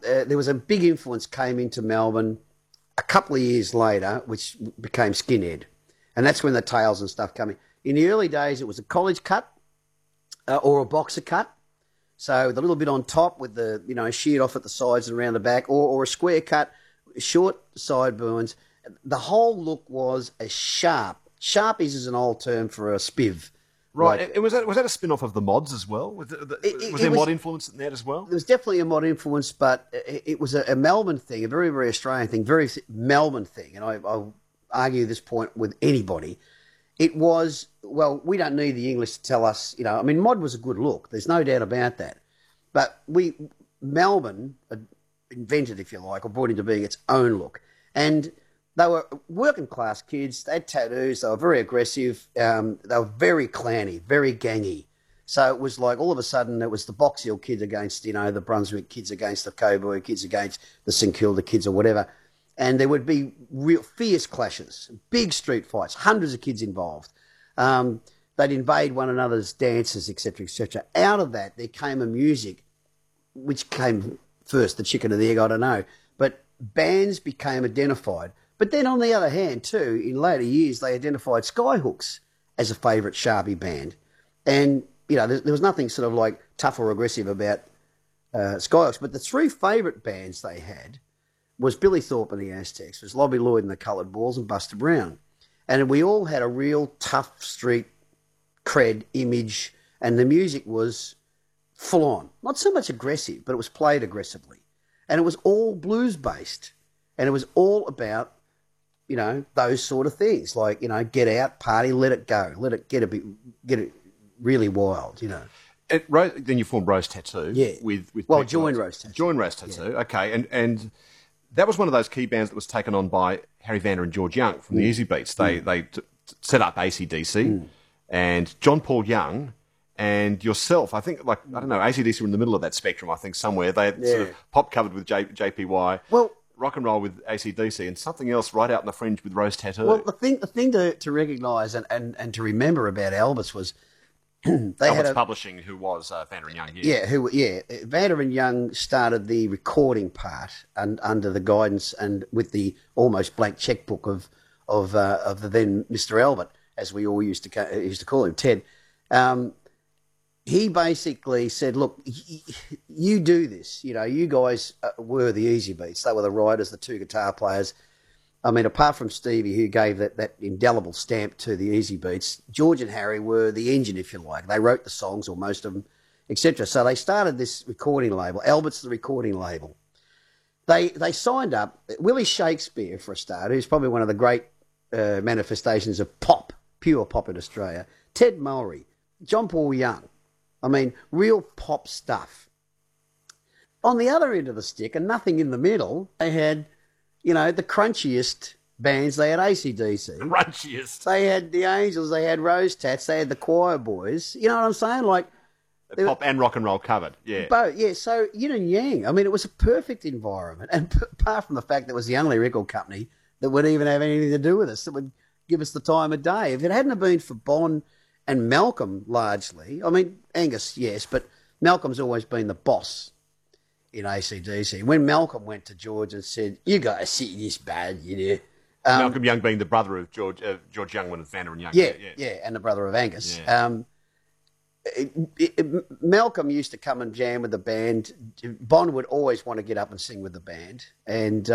there was a big influence came into Melbourne a couple of years later, which became Skinhead. And that's when the tails and stuff came in. In the early days, it was a college cut or a boxer cut. So with a little bit on top with the, sheared off at the sides and around the back, or a square cut, short sideburns. The whole look was a sharp. Sharpies is an old term for a spiv. Right. Was that a spin-off of the Mods as well? Was there mod influence in that as well? There was definitely a mod influence, but it was a Melbourne thing, a very, very Australian thing, very Melbourne thing. And I'll argue this point with anybody. It was, well, we don't need the English to tell us, mod was a good look. There's no doubt about that. But Melbourne invented, if you like, or brought into being its own look. And they were working class kids. They had tattoos. They were very aggressive. They were very clanny, very gangy. So it was like all of a sudden it was the Box Hill kids against, the Brunswick kids against the Coburg kids against the St Kilda kids or whatever. And there would be real fierce clashes, big street fights, hundreds of kids involved. They'd invade one another's dances, etc., etc. Out of that, there came a music, which came first, the chicken or the egg, I don't know. But bands became identified. But then on the other hand, too, in later years, they identified Skyhooks as a favourite Sharpie band. And, there was nothing sort of like tough or aggressive about Skyhooks. But the three favourite bands they had was Billy Thorpe and the Aztecs, was Lobby Lloyd and the Coloured Balls, and Buster Brown. And we all had a real tough street cred image, and the music was full on. Not so much aggressive, but it was played aggressively. And it was all blues-based. And it was all about, those sort of things, like, get out, party, let it go, let it get it really wild, Then you formed Rose Tattoo. Yeah. Joined Rose Tattoo. Joined Rose Tattoo, yeah. Okay. And that was one of those key bands that was taken on by Harry Vander and George Young from the Easy Beats. They set up AC/DC, and John Paul Young and yourself, I think, AC/DC were in the middle of that spectrum, I think, somewhere. They had sort of pop covered with JPY, rock and roll with AC/DC, and something else right out in the fringe with Rose Tattoo. Well, the thing to recognise and to remember about Albus was they Albus Publishing, who was Vander and Young. Vander and Young started the recording part under the guidance and with the almost blank checkbook of the then Mr. Albert, as we all used to call him, Ted. He basically said, look, you do this. You guys were the Easy Beats. They were the writers, the two guitar players. I mean, apart from Stevie, who gave that indelible stamp to the Easy Beats, George and Harry were the engine, if you like. They wrote the songs, or most of them, etc. So they started this recording label. Albert's the recording label. They signed up Willie Shakespeare, for a start, who's probably one of the great manifestations of pop, pure pop in Australia. Ted Mulry, John Paul Young. I mean, real pop stuff. On the other end of the stick, and nothing in the middle, they had, the crunchiest bands. They had AC/DC. Crunchiest. They had the Angels. They had Rose Tats. They had the Choir Boys. You know what I'm saying? Like pop and rock and roll covered. Yeah. Both. Yeah. So yin and yang. I mean, it was a perfect environment. And apart from the fact that it was the only record company that would even have anything to do with us, that would give us the time of day. If it hadn't have been for Bon and Malcolm, largely, I mean, Angus, yes, but Malcolm's always been the boss in AC/DC. When Malcolm went to George and said, "You guys see this bad, Malcolm Young being the brother of George Young and Vander and Young. Yeah, and the brother of Angus. Yeah. Malcolm used to come and jam with the band. Bon would always want to get up and sing with the band, and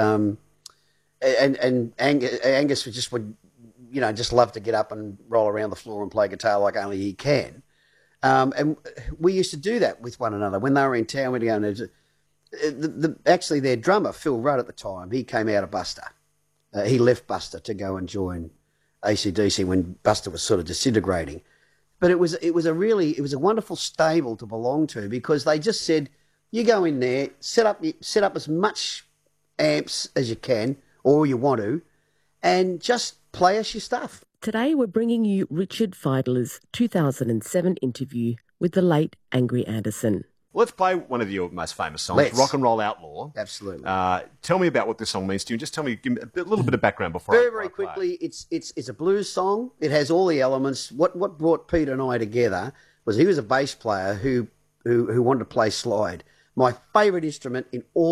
Angus just love to get up and roll around the floor and play guitar like only he can. And we used to do that with one another when they were in town. We'd go and actually their drummer Phil Rudd at the time, he came out of Buster. He left Buster to go and join AC/DC when Buster was sort of disintegrating. But it was a wonderful stable to belong to, because they just said, you go in there, set up as much amps as you can or you want to, and just play us your stuff. Today we're bringing you Richard Fidler's 2007 interview with the late Angry Anderson. Let's play one of your most famous songs, Rock and Roll Outlaw. Absolutely. Tell me about what this song means to you. Just give me a little bit of background before Very quickly, it's a blues song. It has all the elements. What brought Peter and I together was he was a bass player who wanted to play slide. My favourite instrument in all